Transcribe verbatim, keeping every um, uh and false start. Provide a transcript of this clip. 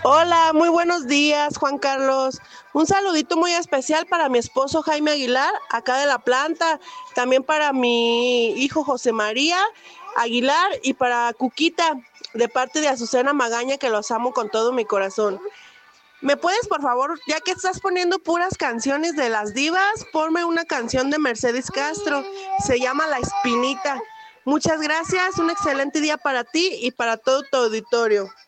Hola, muy buenos días, Juan Carlos. Un saludito muy especial para mi esposo Jaime Aguilar, acá de la planta, también para mi hijo José María Aguilar y para Cuquita, de parte de Azucena Magaña, que los amo con todo mi corazón. ¿Me puedes, por favor, ya que estás poniendo puras canciones de las divas, ponme una canción de Mercedes Castro? Se llama La Espinita. Muchas gracias, un excelente día para ti y para todo tu auditorio.